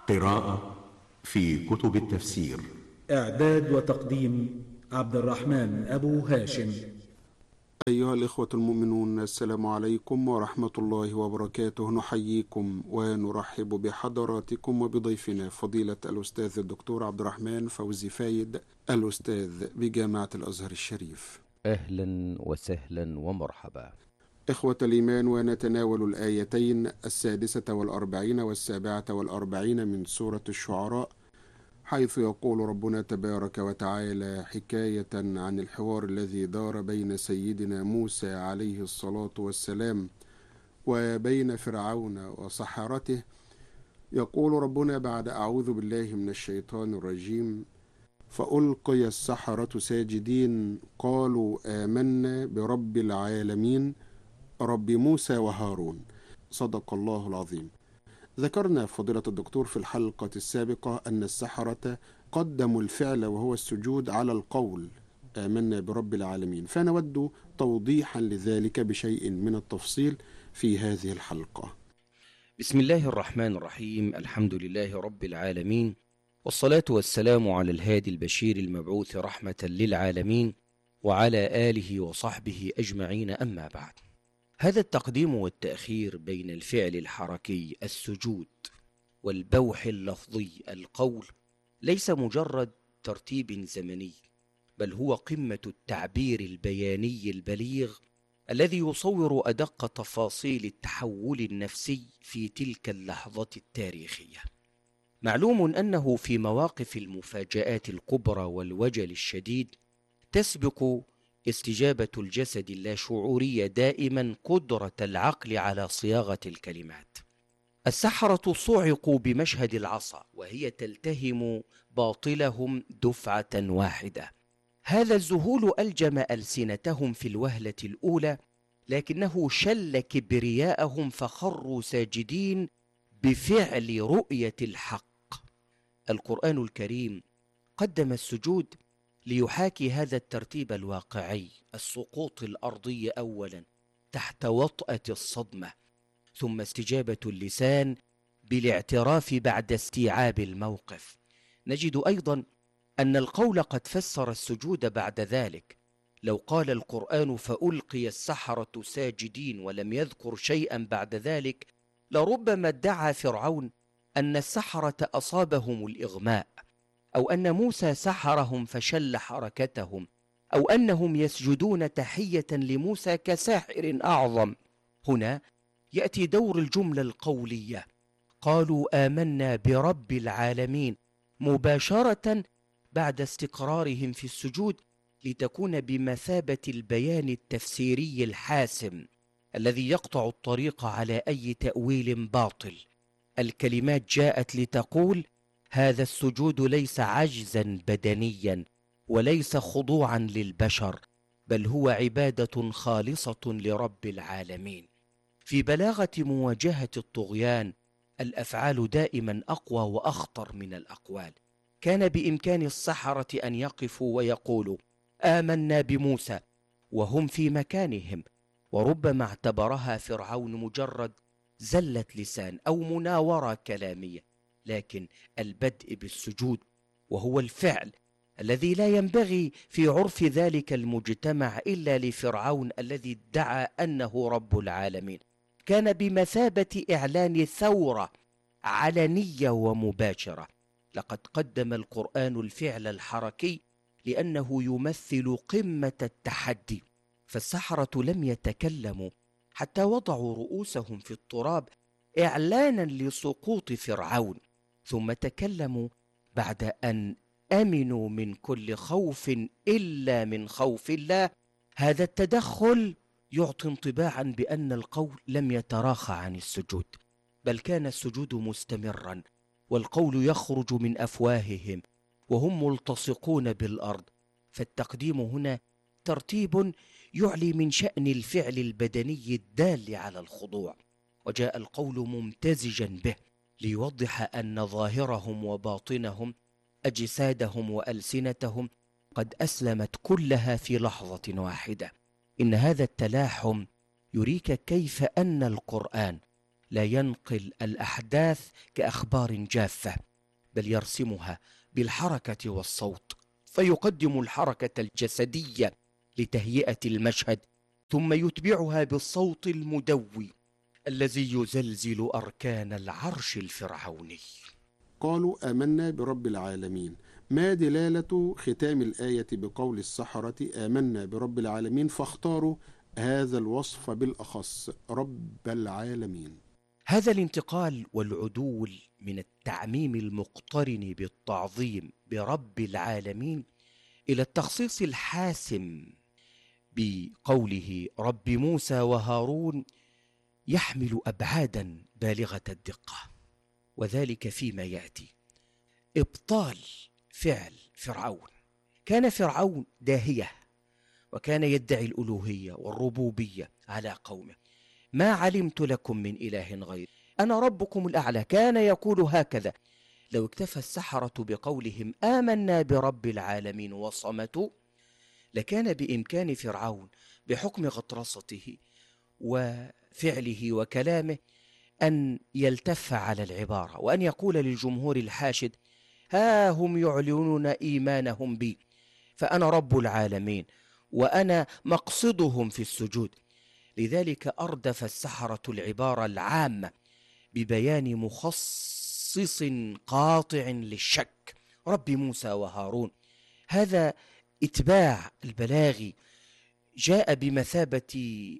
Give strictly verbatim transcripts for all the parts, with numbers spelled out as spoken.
قراءة في كتب التفسير. إعداد وتقديم عبد الرحمن أبو هاشم. أيها الإخوة المؤمنون، السلام عليكم ورحمة الله وبركاته. نحييكم ونرحب بحضراتكم وبضيفنا فضيلة الأستاذ الدكتور عبد الرحمن فوزي فايد، الأستاذ بجامعة الأزهر الشريف. أهلا وسهلا ومرحبا. إخوة الإيمان، ونتناول الآيتين السادسة والأربعين والسابعة والأربعين من سورة الشعراء، حيث يقول ربنا تبارك وتعالى حكاية عن الحوار الذي دار بين سيدنا موسى عليه الصلاة والسلام وبين فرعون وسحرته. يقول ربنا بعد أعوذ بالله من الشيطان الرجيم: فألقي السحرة ساجدين قالوا آمنا برب العالمين رب موسى وهارون. صدق الله العظيم. ذكرنا فضيلة الدكتور في الحلقة السابقة أن السحرة قدموا الفعل وهو السجود على القول آمنا برب العالمين، فنود توضيحا لذلك بشيء من التفصيل في هذه الحلقة. بسم الله الرحمن الرحيم. الحمد لله رب العالمين، والصلاة والسلام على الهادي البشير المبعوث رحمة للعالمين وعلى آله وصحبه أجمعين، أما بعد. هذا التقديم والتأخير بين الفعل الحركي السجود والبوح اللفظي القول ليس مجرد ترتيب زمني، بل هو قمة التعبير البياني البليغ الذي يصور أدق تفاصيل التحول النفسي في تلك اللحظة التاريخية. معلوم أنه في مواقف المفاجآت الكبرى والوجل الشديد تسبق استجابة الجسد اللاشعورية دائما قدرة العقل على صياغة الكلمات. السحرة صعقوا بمشهد العصا وهي تلتهم باطلهم دفعة واحدة. هذا الذهول ألجم ألسنتهم في الوهلة الأولى، لكنه شل كبرياءهم فخروا ساجدين بفعل رؤية الحق. القرآن الكريم قدم السجود ليحاكي هذا الترتيب الواقعي: السقوط الأرضي أولا تحت وطأة الصدمة، ثم استجابة اللسان بالاعتراف بعد استيعاب الموقف. نجد أيضا أن القول قد فسر السجود بعد ذلك. لو قال القرآن فألقي السحرة ساجدين ولم يذكر شيئا بعد ذلك، لربما ادعى فرعون أن السحرة أصابهم الإغماء، أو أن موسى سحرهم فشل حركتهم، أو أنهم يسجدون تحية لموسى كساحر أعظم. هنا يأتي دور الجملة القولية: قالوا آمنا برب العالمين، مباشرة بعد استقرارهم في السجود، لتكون بمثابة البيان التفسيري الحاسم الذي يقطع الطريق على أي تأويل باطل. الكلمات جاءت لتقول: هذا السجود ليس عجزا بدنيا وليس خضوعا للبشر، بل هو عبادة خالصة لرب العالمين. في بلاغة مواجهة الطغيان الأفعال دائما أقوى وأخطر من الأقوال. كان بإمكان السحرة أن يقفوا ويقولوا آمنا بموسى وهم في مكانهم، وربما اعتبرها فرعون مجرد زلة لسان أو مناورة كلامية. لكن البدء بالسجود، وهو الفعل الذي لا ينبغي في عرف ذلك المجتمع إلا لفرعون الذي ادعى أنه رب العالمين، كان بمثابة إعلان ثورة علنية ومباشرة. لقد قدم القرآن الفعل الحركي لأنه يمثل قمة التحدي، فالسحرة لم يتكلموا حتى وضعوا رؤوسهم في التراب إعلانا لسقوط فرعون، ثم تكلموا بعد أن أمنوا من كل خوف إلا من خوف الله. هذا التدخل يعطي انطباعا بأن القول لم يتراخى عن السجود، بل كان السجود مستمرا، والقول يخرج من أفواههم وهم ملتصقون بالأرض. فالتقديم هنا ترتيب يعلي من شأن الفعل البدني الدال على الخضوع، وجاء القول ممتزجا به ليوضح أن ظاهرهم وباطنهم، أجسادهم وألسنتهم، قد أسلمت كلها في لحظة واحدة. إن هذا التلاحم يريك كيف أن القرآن لا ينقل الأحداث كأخبار جافة، بل يرسمها بالحركة والصوت، فيقدم الحركة الجسدية لتهيئة المشهد، ثم يتبعها بالصوت المدوي الذي يزلزل أركان العرش الفرعوني. قالوا آمنا برب العالمين. ما دلالة ختام الآية بقول السحرة آمنا برب العالمين، فاختاروا هذا الوصف بالأخص، رب العالمين؟ هذا الانتقال والعدول من التعميم المقترن بالتعظيم برب العالمين إلى التخصيص الحاسم بقوله رب موسى وهارون يحمل أبعادا بالغة الدقة، وذلك فيما يأتي: إبطال فعل فرعون. كان فرعون داهية، وكان يدعي الألوهية والربوبية على قومه. ما علمت لكم من إله غيري، أنا ربكم الأعلى. كان يقول هكذا. لو اكتفى السحرة بقولهم آمنا برب العالمين وصمتوا، لكان بإمكان فرعون بحكم غطرسته وفعله وكلامه أن يلتف على العبارة، وأن يقول للجمهور الحاشد: ها هم يعلنون إيمانهم بي، فأنا رب العالمين وأنا مقصدهم في السجود. لذلك أردف السحرة العبارة العامة ببيان مخصص قاطع للشك: رب موسى وهارون. هذا إتباع البلاغي جاء بمثابة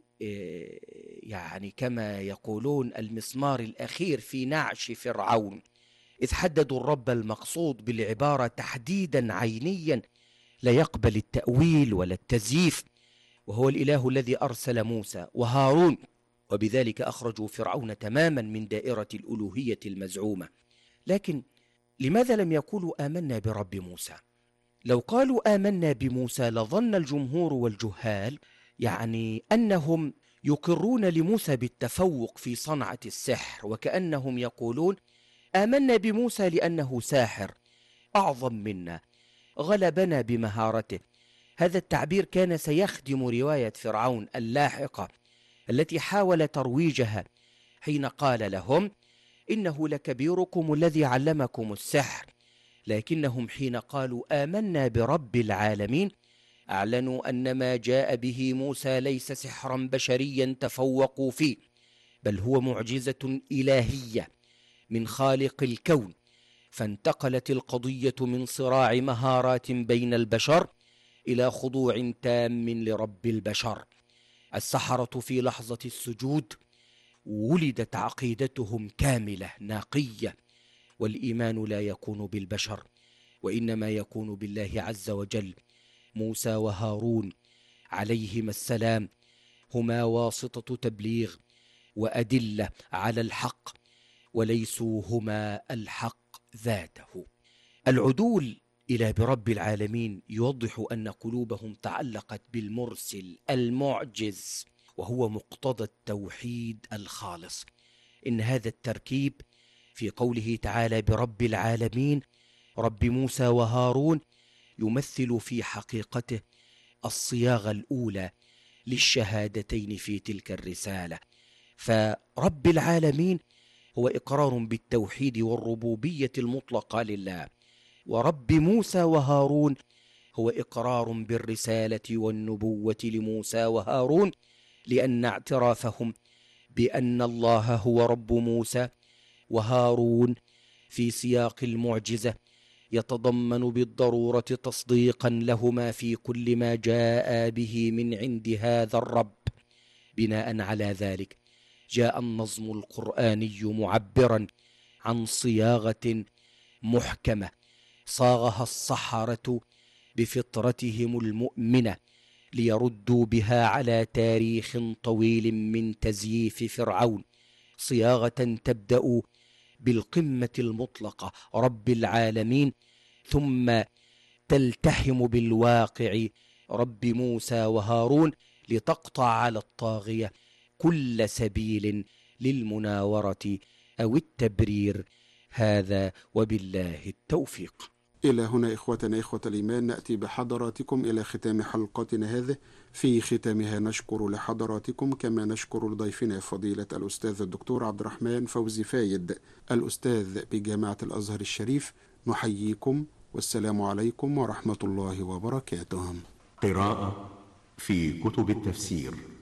يعني كما يقولون المسمار الأخير في نعش فرعون، إذ حددوا الرب المقصود بالعبارة تحديدا عينيا لا يقبل التأويل ولا التزييف، وهو الإله الذي أرسل موسى وهارون، وبذلك أخرجوا فرعون تماما من دائرة الألوهية المزعومة. لكن لماذا لم يقولوا آمنا برب موسى؟ لو قالوا آمنا بموسى لظن الجمهور والجهال يعني أنهم يقرون لموسى بالتفوق في صنعة السحر، وكأنهم يقولون آمنا بموسى لأنه ساحر أعظم منا، غلبنا بمهارته. هذا التعبير كان سيخدم رواية فرعون اللاحقة التي حاول ترويجها حين قال لهم إنه لكبيركم الذي علمكم السحر، لكنهم حين قالوا آمنا برب العالمين أعلنوا أن ما جاء به موسى ليس سحرا بشريا تفوقوا فيه، بل هو معجزة إلهية من خالق الكون. فانتقلت القضية من صراع مهارات بين البشر إلى خضوع تام لرب البشر. السحرة في لحظة السجود ولدت عقيدتهم كاملة نقية، والإيمان لا يكون بالبشر وإنما يكون بالله عز وجل. موسى وهارون عليهما السلام هما واسطة تبليغ وأدلة على الحق، وليسوا هما الحق ذاته. العدول إلى برب العالمين يوضح أن قلوبهم تعلقت بالمرسل المعجز، وهو مقتضى التوحيد الخالص. إن هذا التركيب في قوله تعالى برب العالمين رب موسى وهارون يمثل في حقيقته الصياغة الأولى للشهادتين في تلك الرسالة. فرب العالمين هو إقرار بالتوحيد والربوبية المطلقة لله، ورب موسى وهارون هو إقرار بالرسالة والنبوة لموسى وهارون، لأن اعترافهم بأن الله هو رب موسى وهارون في سياق المعجزة يتضمن بالضرورة تصديقا لهما في كل ما جاء به من عند هذا الرب. بناء على ذلك جاء النظم القرآني معبرا عن صياغة محكمة صاغها السحرة بفطرتهم المؤمنة ليردوا بها على تاريخ طويل من تزييف فرعون، صياغة تبدأ بالقمة المطلقة رب العالمين، ثم تلتحم بالواقع رب موسى وهارون لتقطع على الطاغية كل سبيل للمناورة أو التبرير. هذا وبالله التوفيق. إلى هنا إخوتنا إخوة الإيمان نأتي بحضراتكم إلى ختام حلقتنا هذه. في ختامها نشكر لحضراتكم كما نشكر لضيفنا فضيلة الأستاذ الدكتور عبد الرحمن فوزي فايد الأستاذ بجامعة الأزهر الشريف. نحييكم والسلام عليكم ورحمة الله وبركاته. قراءة في كتب التفسير.